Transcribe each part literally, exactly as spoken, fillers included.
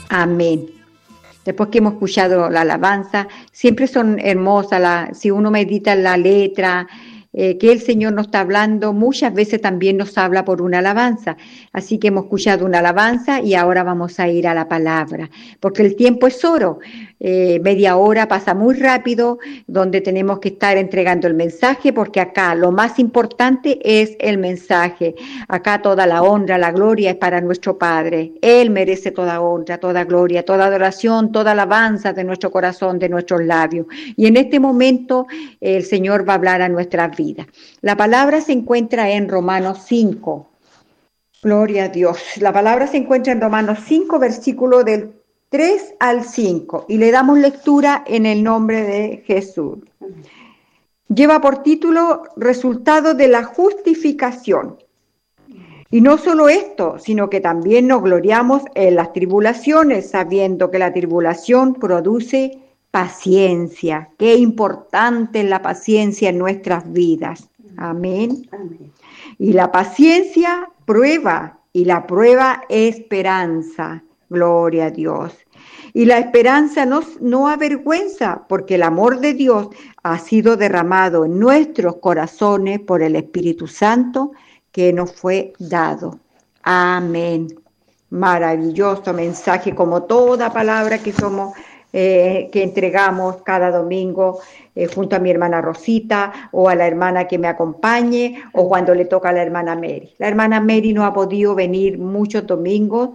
Amén. Después que hemos escuchado la alabanza, siempre son hermosas, la, si uno medita en la letra, eh, que el Señor nos está hablando, muchas veces también nos habla por una alabanza. Así que hemos escuchado una alabanza y ahora vamos a ir a la palabra, porque el tiempo es oro. Eh, media hora pasa muy rápido, donde tenemos que estar entregando el mensaje, porque acá lo más importante es el mensaje. Acá toda la honra, la gloria es para nuestro Padre. Él merece toda honra, toda gloria, toda adoración, toda alabanza de nuestro corazón, de nuestros labios. Y en este momento el Señor va a hablar a nuestras vidas. La palabra se encuentra en Romanos cinco. Gloria a Dios. La palabra se encuentra en Romanos cinco, versículo del tres al cinco, y le damos lectura en el nombre de Jesús. Lleva por título Resultado de la justificación. Y no solo esto, sino que también nos gloriamos en las tribulaciones, sabiendo que la tribulación produce paciencia. Qué importante es la paciencia en nuestras vidas. Amén. Amén. Y la paciencia prueba, y la prueba esperanza. Gloria a Dios. Y la esperanza no, no avergüenza, porque el amor de Dios ha sido derramado en nuestros corazones por el Espíritu Santo que nos fue dado. Amén. Maravilloso mensaje, como toda palabra que somos, eh, que entregamos cada domingo eh, junto a mi hermana Rosita o a la hermana que me acompañe o cuando le toca a la hermana Mary. La hermana Mary no ha podido venir muchos domingos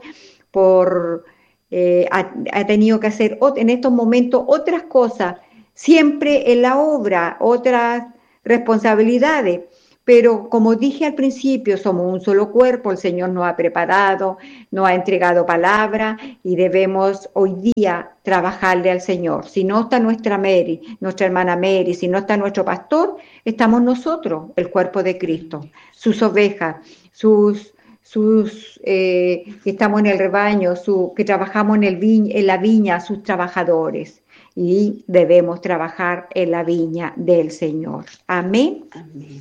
por eh, ha, ha tenido que hacer en estos momentos otras cosas, siempre en la obra, otras responsabilidades. Pero como dije al principio, somos un solo cuerpo, el Señor nos ha preparado, nos ha entregado palabra y debemos hoy día trabajarle al Señor. Si no está nuestra Mary, nuestra hermana Mary, si no está nuestro pastor, estamos nosotros, el cuerpo de Cristo, sus ovejas, sus, sus eh, que estamos en el rebaño, su, que trabajamos en, el vi, en la viña, sus trabajadores. Y debemos trabajar en la viña del Señor. Amén. Amén.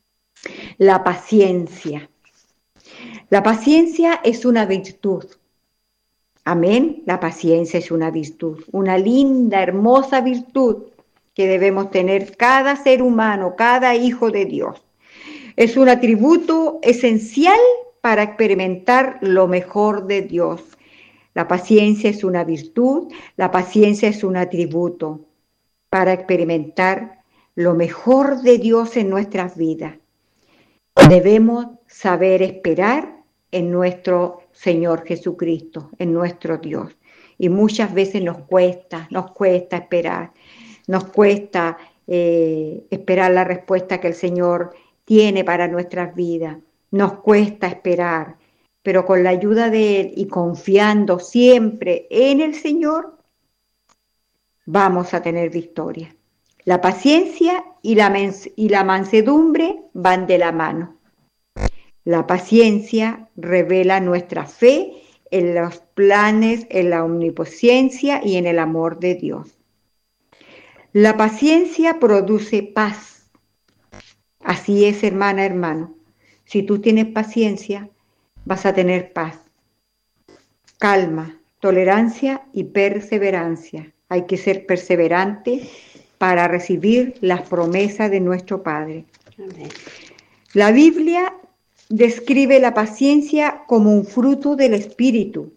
La paciencia. La paciencia es una virtud. Amén. La paciencia es una virtud, una linda, hermosa virtud que debemos tener cada ser humano, cada hijo de Dios. Es un atributo esencial para experimentar lo mejor de Dios. La paciencia es una virtud, la paciencia es un atributo para experimentar lo mejor de Dios en nuestras vidas. Debemos saber esperar en nuestro Señor Jesucristo, en nuestro Dios. Y muchas veces nos cuesta, nos cuesta esperar, nos cuesta eh, esperar la respuesta que el Señor tiene para nuestras vidas. Nos cuesta esperar, pero con la ayuda de Él y confiando siempre en el Señor, vamos a tener victoria. La paciencia y la, y la mansedumbre van de la mano. La paciencia revela nuestra fe en los planes, en la omnipotencia y en el amor de Dios. La paciencia produce paz. Así es, hermana, hermano. Si tú tienes paciencia, vas a tener paz, calma, tolerancia y perseverancia. Hay que ser perseverante para recibir las promesas de nuestro Padre. Amén. La Biblia describe la paciencia como un fruto del Espíritu.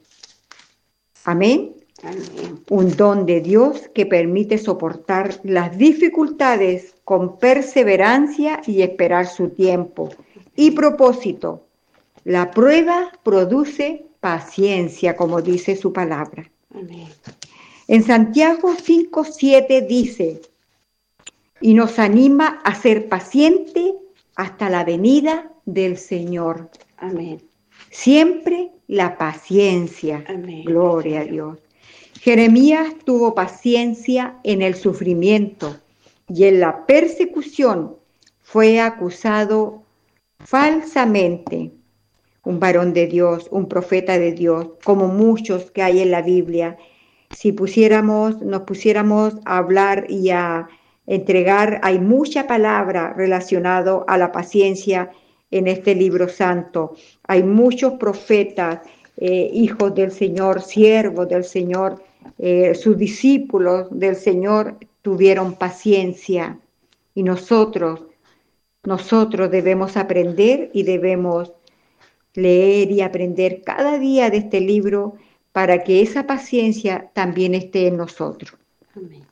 Amén. Amén. Un don de Dios que permite soportar las dificultades con perseverancia y esperar su tiempo y propósito. La prueba produce paciencia, como dice su palabra. Amén. En Santiago cinco siete dice, y nos anima a ser paciente hasta la venida del Señor. Amén. Siempre la paciencia. Amén. Gloria a Dios. Jeremías tuvo paciencia en el sufrimiento y en la persecución fue acusado falsamente. Un varón de Dios, un profeta de Dios, como muchos que hay en la Biblia. Si pusiéramos, nos pusiéramos a hablar y a entregar, hay mucha palabra relacionada a la paciencia en este libro santo. Hay muchos profetas eh, hijos del Señor, siervos del Señor, eh, sus discípulos del Señor tuvieron paciencia. Y nosotros, nosotros debemos aprender y debemos leer y aprender cada día de este libro para que esa paciencia también esté en nosotros. Amén.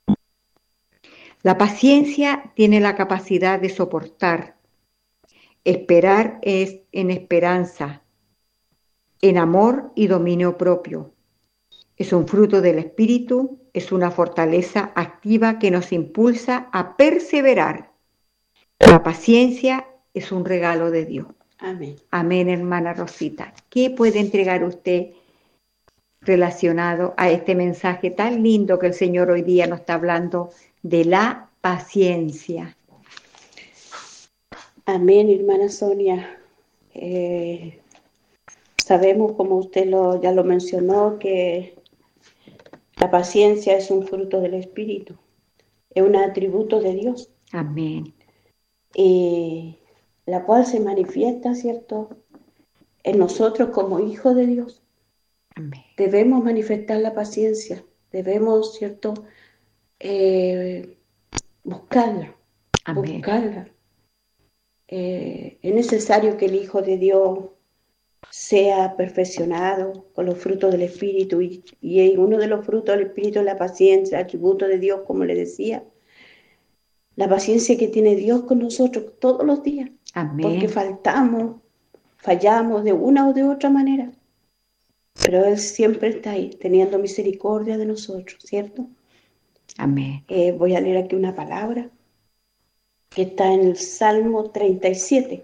La paciencia tiene la capacidad de soportar. Esperar es en esperanza, en amor y dominio propio. Es un fruto del Espíritu, es una fortaleza activa que nos impulsa a perseverar. La paciencia es un regalo de Dios. Amén. Amén, hermana Rosita. ¿Qué puede entregar usted relacionado a este mensaje tan lindo que el Señor hoy día nos está hablando de la paciencia? Amén, hermana Sonia. Eh, sabemos, como usted lo, ya lo mencionó, que la paciencia es un fruto del Espíritu, es un atributo de Dios. Amén. Y la cual se manifiesta, ¿cierto?, en nosotros como hijos de Dios. Amén. Debemos manifestar la paciencia, debemos, ¿cierto?, eh, buscarla, Amén. buscarla. Eh, es necesario que el Hijo de Dios sea perfeccionado con los frutos del Espíritu, y, y uno de los frutos del Espíritu es la paciencia, atributo de Dios, como le decía. La paciencia que tiene Dios con nosotros todos los días. Amén. Porque faltamos, fallamos de una o de otra manera. Pero Él siempre está ahí, teniendo misericordia de nosotros, ¿cierto? Amén. Eh, voy a leer aquí una palabra que está en el Salmo treinta y siete.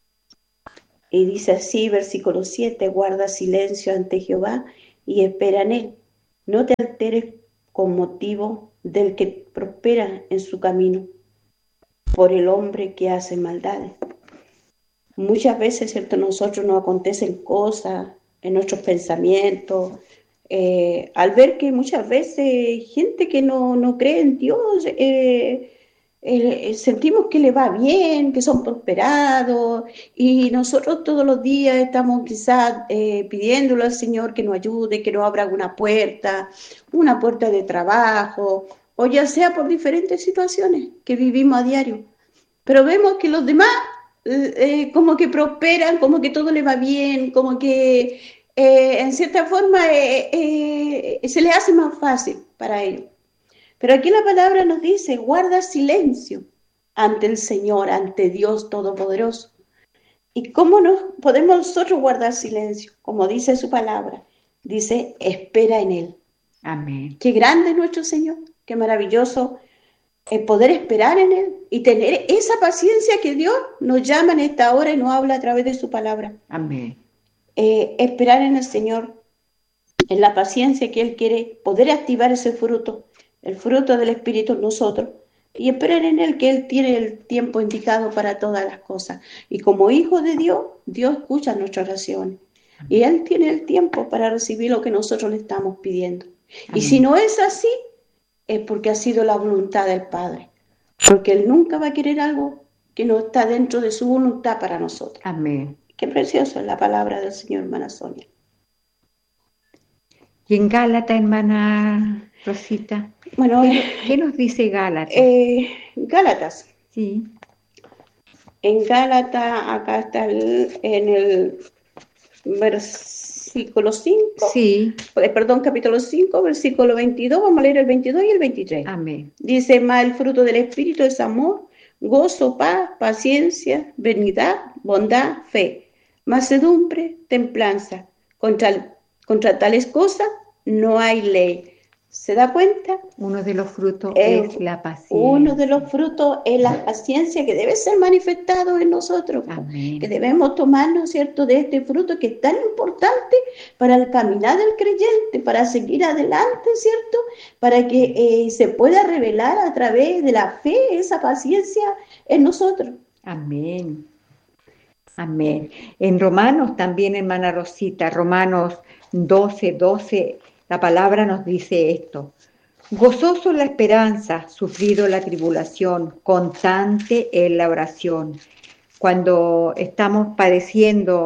Y dice así, versículo siete, guarda silencio ante Jehová y espera en Él. No te alteres con motivo del que prospera en su camino, por el hombre que hace maldades. Muchas veces, ¿cierto?, nosotros nos acontecen cosas en nuestros pensamientos, eh, al ver que muchas veces gente que no, no cree en Dios, eh, eh, sentimos que le va bien, que son prosperados, y nosotros todos los días estamos quizás eh, pidiéndole al Señor que nos ayude, que nos abra una puerta, una puerta de trabajo, o ya sea por diferentes situaciones que vivimos a diario. Pero vemos que los demás eh, eh, como que prosperan, como que todo les va bien, como que eh, en cierta forma eh, eh, se les hace más fácil para ellos. Pero aquí la palabra nos dice, guarda silencio ante el Señor, ante Dios Todopoderoso. ¿Y cómo nos podemos nosotros guardar silencio? Como dice su palabra, dice, espera en Él. Amén. Qué grande es nuestro Señor, qué maravilloso es poder esperar en Él y tener esa paciencia que Dios nos llama en esta hora y nos habla a través de su palabra. Amén. Eh, esperar en el Señor, en la paciencia que Él quiere, poder activar ese fruto, el fruto del Espíritu en nosotros, y esperar en Él que Él tiene el tiempo indicado para todas las cosas. Y como hijo de Dios, Dios escucha nuestras oraciones. Y Él tiene el tiempo para recibir lo que nosotros le estamos pidiendo. Amén. Y si no es así, es porque ha sido la voluntad del Padre. Porque Él nunca va a querer algo que no está dentro de su voluntad para nosotros. Amén. Qué precioso es la palabra del Señor, hermana Sonia. Y en Gálatas, hermana Rosita, Bueno, ¿qué, qué nos dice Gálatas? Eh, Gálatas. Sí. En Gálatas, acá está el, en el versículo cinco. Sí. Eh, perdón, capítulo cinco, versículo veintidós. Vamos a leer el veintidós y el veintitrés. Amén. Dice, más el fruto del Espíritu es amor, gozo, paz, paciencia, benignidad, bondad, fe, mansedumbre, templanza. Contra, contra tales cosas no hay ley. ¿Se da cuenta? Uno de los frutos Eh, es la paciencia. Uno de los frutos es la paciencia que debe ser manifestado en nosotros. Amén. Que debemos tomarnos, ¿cierto?, de este fruto que es tan importante para el caminar del creyente, para seguir adelante, ¿cierto? Para que eh, se pueda revelar a través de la fe esa paciencia en nosotros. Amén. Amén. En Romanos también, hermana Rosita, Romanos doce, doce, la palabra nos dice esto. Gozoso la esperanza, sufrido la tribulación, constante en la oración. Cuando estamos padeciendo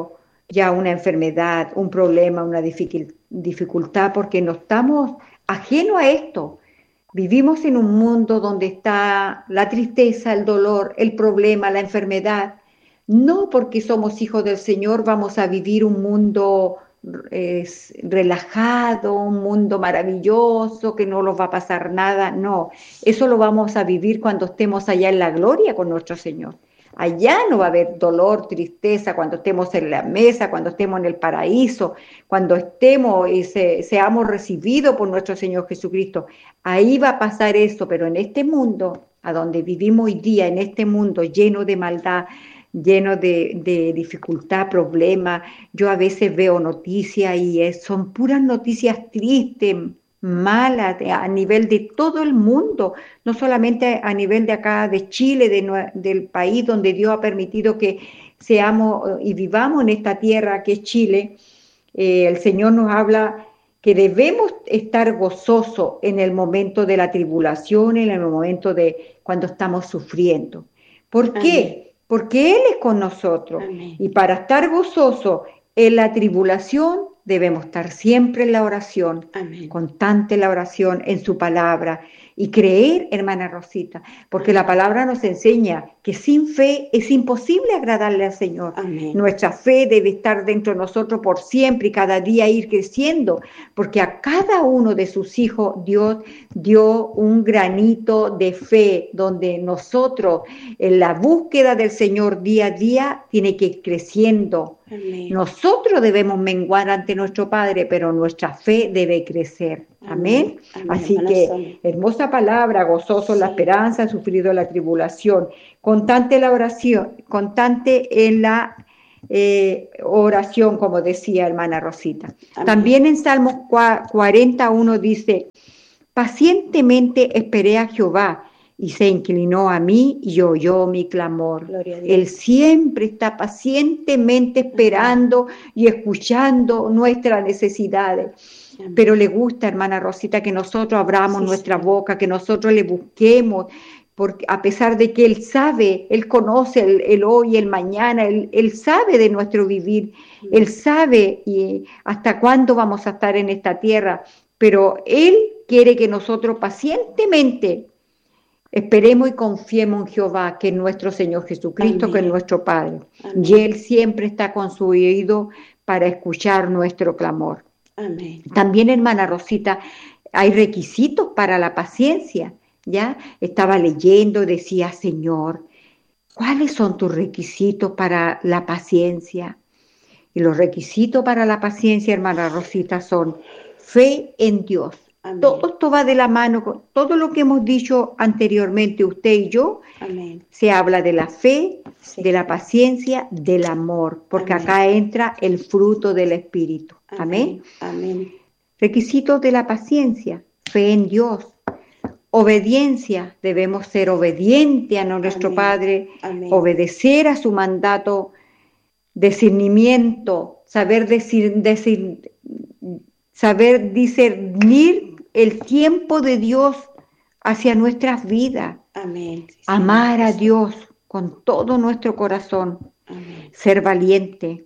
ya una enfermedad, un problema, una dificultad, porque no estamos ajenos a esto. Vivimos en un mundo donde está la tristeza, el dolor, el problema, la enfermedad. No porque somos hijos del Señor vamos a vivir un mundo eh, relajado, un mundo maravilloso, que no nos va a pasar nada. No, eso lo vamos a vivir cuando estemos allá en la gloria con nuestro Señor. Allá no va a haber dolor, tristeza, cuando estemos en la mesa, cuando estemos en el paraíso, cuando estemos y se, seamos recibidos por nuestro Señor Jesucristo. Ahí va a pasar eso, pero en este mundo, a donde vivimos hoy día, en este mundo lleno de maldad, lleno de, de dificultad, problemas, yo a veces veo noticias y es, son puras noticias tristes, malas a nivel de todo el mundo, no solamente a nivel de acá, de Chile, de, del país donde Dios ha permitido que seamos y vivamos en esta tierra que es Chile. Eh, el Señor nos habla que debemos estar gozosos en el momento de la tribulación, en el momento de cuando estamos sufriendo. ¿Por qué? Amén. Porque Él es con nosotros. Amén. Y para estar gozosos en la tribulación, debemos estar siempre en la oración, Amén. Constante en la oración, en su palabra, y creer, hermana Rosita, porque Amén. La palabra nos enseña que sin fe es imposible agradarle al Señor. Amén. Nuestra fe debe estar dentro de nosotros por siempre y cada día ir creciendo, porque a cada uno de sus hijos Dios dio un granito de fe, donde nosotros en la búsqueda del Señor día a día tiene que ir creciendo. Amén. Nosotros debemos menguar ante nuestro Padre, pero nuestra fe debe crecer. Amén. Amén. Así Amén. Que hermosa palabra, gozoso sí. La esperanza, sufrido la tribulación, constante la oración, constante en la eh, oración, como decía hermana Rosita. Amén. También en Salmos cuarenta y uno dice, pacientemente esperé a Jehová, y se inclinó a mí y oyó mi clamor. Él siempre está pacientemente esperando y escuchando nuestras necesidades. Amén. Pero le gusta, hermana Rosita, que nosotros abramos sí, nuestra sí. boca, que nosotros le busquemos, porque a pesar de que Él sabe, Él conoce el, el hoy, el mañana, Él, Él sabe de nuestro vivir, Amén. Él sabe y hasta cuándo vamos a estar en esta tierra, pero Él quiere que nosotros pacientemente esperemos y confiemos en Jehová, que es nuestro Señor Jesucristo, Amén. Que es nuestro Padre. Amén. Y Él siempre está con su oído para escuchar nuestro clamor. Amén. También, hermana Rosita, hay requisitos para la paciencia, ¿ya? Estaba leyendo, decía, Señor, ¿cuáles son tus requisitos para la paciencia? Y los requisitos para la paciencia, hermana Rosita, son fe en Dios. Amén. Todo esto va de la mano con todo lo que hemos dicho anteriormente, usted y yo. Amén. Se habla de la fe, sí. de la paciencia, del amor, porque Amén. Acá entra el fruto del Espíritu. Amén. Amén. Amén. Requisitos de la paciencia, fe en Dios, obediencia, debemos ser obedientes a nuestro Amén. Padre, Amén. Obedecer a su mandato, discernimiento, saber decir, decir, saber discernir el tiempo de Dios hacia nuestras vidas. Amén. Sí, amar sí, a Dios con todo nuestro corazón. Amén. Ser valiente.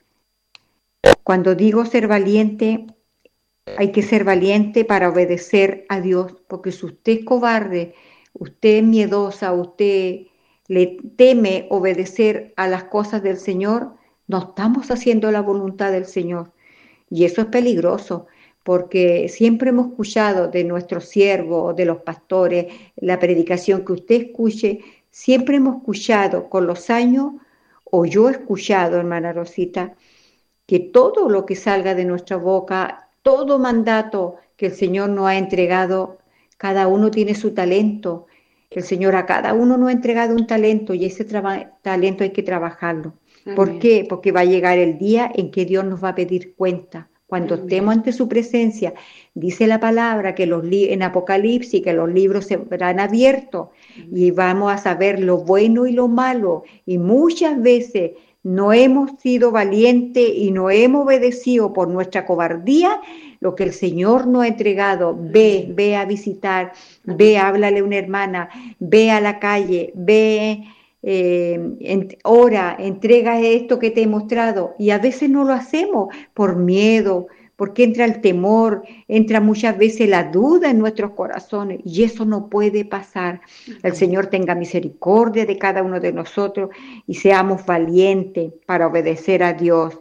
Cuando digo ser valiente, hay que ser valiente para obedecer a Dios, porque si usted es cobarde, usted es miedosa, usted le teme obedecer a las cosas del Señor, no estamos haciendo la voluntad del Señor. Y eso es peligroso, porque siempre hemos escuchado de nuestros siervos, de los pastores, la predicación que usted escuche, siempre hemos escuchado con los años, o yo he escuchado, hermana Rosita, que todo lo que salga de nuestra boca, todo mandato que el Señor nos ha entregado, cada uno tiene su talento. El Señor a cada uno nos ha entregado un talento y ese traba- talento hay que trabajarlo. Amén. ¿Por qué? Porque va a llegar el día en que Dios nos va a pedir cuenta. Cuando Amén. Estemos ante su presencia, dice la palabra que los li- en Apocalipsis que los libros se verán abiertos Amén. Y vamos a saber lo bueno y lo malo. Y muchas veces no hemos sido valientes y no hemos obedecido por nuestra cobardía lo que el Señor nos ha entregado. Ve, ve a visitar, Amén. Ve, háblale a una hermana, ve a la calle, ve eh, en, ora, entrega esto que te he mostrado. Y a veces no lo hacemos por miedo, porque entra el temor, entra muchas veces la duda en nuestros corazones, y eso no puede pasar. El Señor tenga misericordia de cada uno de nosotros y seamos valientes para obedecer a Dios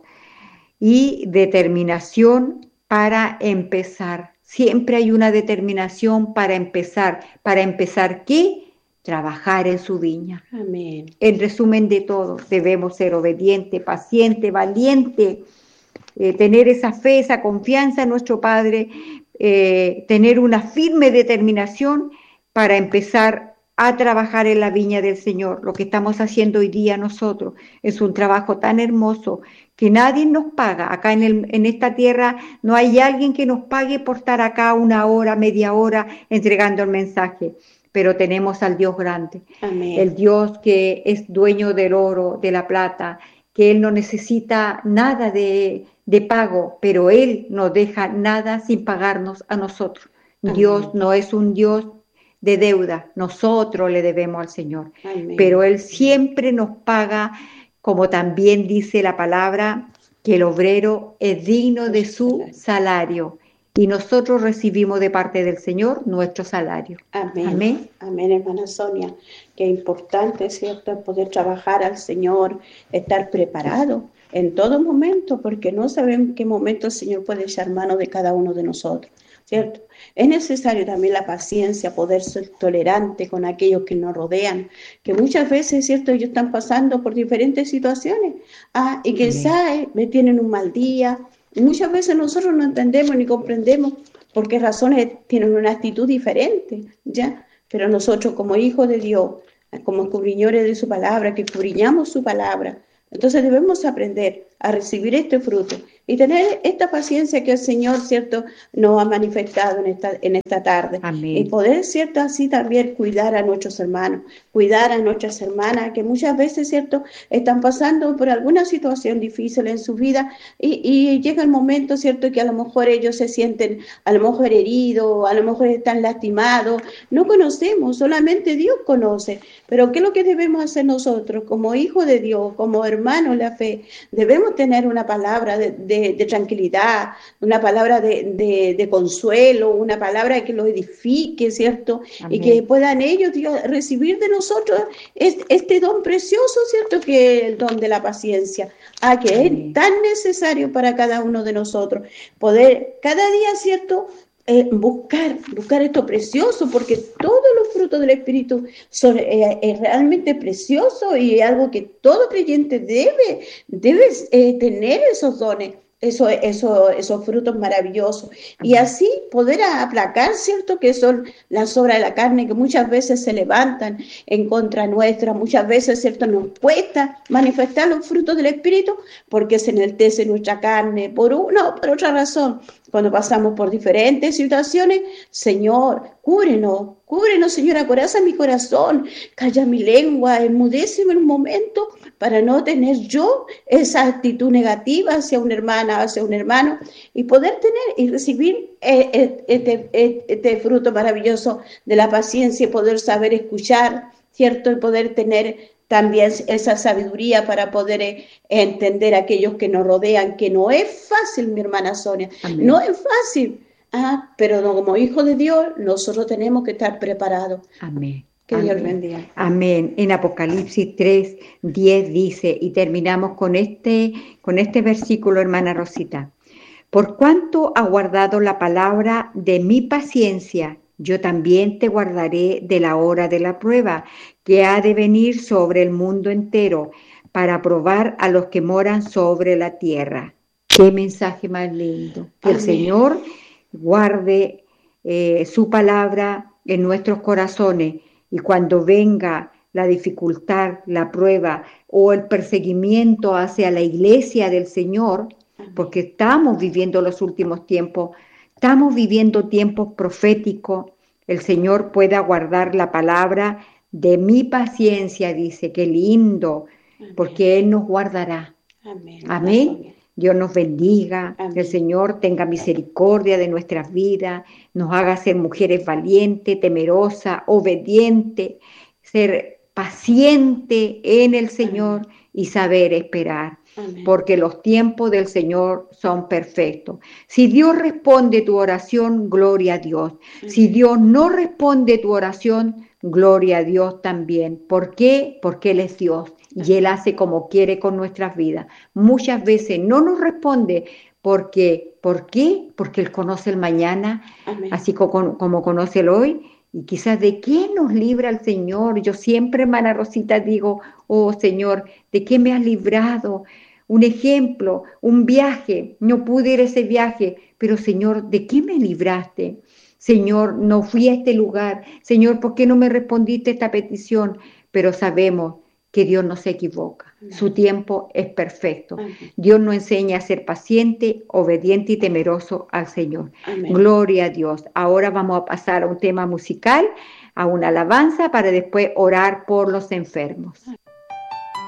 y determinación para empezar. Siempre hay una determinación para empezar. ¿Para empezar qué? Trabajar en su viña. Amén. En resumen de todo, debemos ser obedientes, pacientes, valientes, eh, tener esa fe, esa confianza en nuestro Padre, eh, tener una firme determinación para empezar a trabajar en la viña del Señor. Lo que estamos haciendo hoy día nosotros es un trabajo tan hermoso que nadie nos paga. Acá en, el, en esta tierra no hay alguien que nos pague por estar acá una hora, media hora entregando el mensaje, pero tenemos al Dios grande. Amén. El Dios que es dueño del oro, de la plata, que Él no necesita nada de, de pago, pero Él no deja nada sin pagarnos a nosotros. Amén. Dios no es un Dios de deuda, nosotros le debemos al Señor. Amén. Pero Él siempre nos paga, como también dice la palabra, que el obrero es digno de su salario. Y nosotros recibimos de parte del Señor nuestro salario. Amén. Amén. Amén, hermana Sonia. Qué importante, ¿cierto?, poder trabajar al Señor, estar preparado en todo momento, porque no sabemos en qué momento el Señor puede echar mano de cada uno de nosotros, ¿cierto? Es necesario también la paciencia, poder ser tolerante con aquellos que nos rodean, que muchas veces, ¿cierto?, ellos están pasando por diferentes situaciones, ah, y quizás me tienen un mal día. Y muchas veces nosotros no entendemos ni comprendemos por qué razones tienen una actitud diferente, ¿ya? Pero nosotros como hijos de Dios, como escudriñadores de su palabra, que escudriñamos su palabra, entonces debemos aprender a recibir este fruto y tener esta paciencia que el Señor, ¿cierto?, nos ha manifestado en esta, en esta tarde. Amén. Y poder, ¿cierto?, así también cuidar a nuestros hermanos, cuidar a nuestras hermanas que muchas veces, ¿cierto?, están pasando por alguna situación difícil en su vida y, y llega el momento, ¿cierto?, que a lo mejor ellos se sienten a lo mejor heridos, a lo mejor están lastimados. No conocemos, solamente Dios conoce. Pero ¿qué es lo que debemos hacer nosotros como hijos de Dios, como hermanos en la fe? Debemos tener una palabra de, de, de tranquilidad, una palabra de, de, de consuelo, una palabra que los edifique, ¿cierto? Amén. Y que puedan ellos, Dios, recibir de nosotros este, este don precioso, ¿cierto?, que es el don de la paciencia, ah, que Amén. Es tan necesario para cada uno de nosotros, poder cada día, ¿cierto?, Eh, buscar, buscar esto precioso, porque todos los frutos del Espíritu son eh, eh, realmente preciosos y es algo que todo creyente debe, debe eh, tener esos dones, esos, esos, esos frutos maravillosos. Y así poder aplacar, ¿cierto?, que son las obras de la carne que muchas veces se levantan en contra nuestra, muchas veces, ¿cierto?, nos cuesta manifestar los frutos del Espíritu porque se enaltece nuestra carne por una o por otra razón. Cuando pasamos por diferentes situaciones, Señor, cúbrenos, cúbrenos, Señor, acoraza mi corazón, calla mi lengua, enmudéceme en un momento para no tener yo esa actitud negativa hacia una hermana, hacia un hermano, y poder tener y recibir este, este, este fruto maravilloso de la paciencia y poder saber escuchar, ¿cierto? Y poder tener también esa sabiduría para poder eh, entender a aquellos que nos rodean, que no es fácil, mi hermana Sonia, Amén. No es fácil, ah, pero no, como hijos de Dios, nosotros tenemos que estar preparados. Amén. Que Amén. Dios bendiga. Amén. En Apocalipsis tres, diez dice, y terminamos con este, con este versículo, hermana Rosita. Por cuanto has guardado la palabra de mi paciencia, yo también te guardaré de la hora de la prueba, que ha de venir sobre el mundo entero, para probar a los que moran sobre la tierra. Qué mensaje más lindo. Que Amén. El Señor guarde eh, su palabra en nuestros corazones, y cuando venga la dificultad, la prueba o el perseguimiento hacia la iglesia del Señor, porque estamos viviendo los últimos tiempos, estamos viviendo tiempos proféticos, el Señor pueda guardar la palabra de mi paciencia, dice, qué lindo, Amén. Porque Él nos guardará. Amén. Amén. Dios nos bendiga, Amén. El Señor tenga misericordia de nuestras vidas, nos haga ser mujeres valientes, temerosas, obedientes, ser paciente en el Señor y saber esperar. Amén. Porque los tiempos del Señor son perfectos. Si Dios responde tu oración, gloria a Dios. Si Dios no responde tu oración, gloria a Dios también. ¿Por qué? Porque Él es Dios y Él hace como quiere con nuestras vidas. Muchas veces no nos responde porque, ¿por qué? Porque Él conoce el mañana, Amén. así como, como conoce el hoy. Y quizás ¿de qué nos libra el Señor? Yo siempre, hermana Rosita, digo, oh Señor, ¿de qué me has librado? Un ejemplo, un viaje, no pude ir a ese viaje, pero Señor, ¿de qué me libraste? Señor, no fui a este lugar. Señor, ¿por qué no me respondiste esta petición? Pero sabemos que Dios no se equivoca. Amén. Su tiempo es perfecto. Amén. Dios nos enseña a ser paciente, obediente y temeroso al Señor. Amén. Gloria a Dios. Ahora vamos a pasar a un tema musical, a una alabanza, para después orar por los enfermos.